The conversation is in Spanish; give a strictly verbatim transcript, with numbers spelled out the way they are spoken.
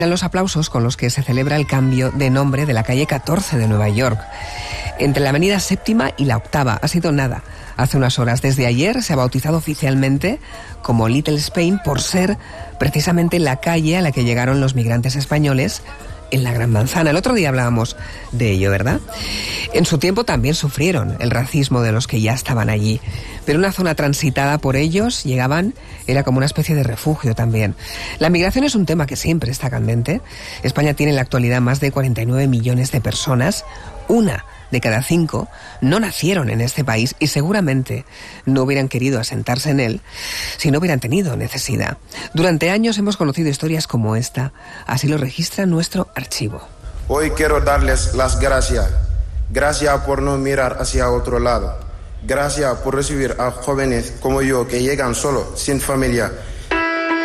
Los aplausos con los que se celebra el cambio de nombre de la calle catorce de Nueva York. Entre la avenida Séptima y la Octava ha sido nada. Hace unas horas, desde ayer, se ha bautizado oficialmente como Little Spain por ser precisamente la calle a la que llegaron los migrantes españoles en la Gran Manzana. El otro día hablábamos de ello, ¿verdad? En su tiempo también sufrieron el racismo de los que ya estaban allí, pero una zona transitada por ellos, llegaban, era como una especie de refugio también. La migración es un tema que siempre está candente. España tiene en la actualidad más de cuarenta y nueve millones de personas, una de cada cinco no nacieron en este país y seguramente no hubieran querido asentarse en él si no hubieran tenido necesidad. Durante años hemos conocido historias como esta, así lo registra nuestro archivo. Hoy quiero darles las gracias. Gracias por no mirar hacia otro lado. Gracias por recibir a jóvenes como yo que llegan solo, sin familia,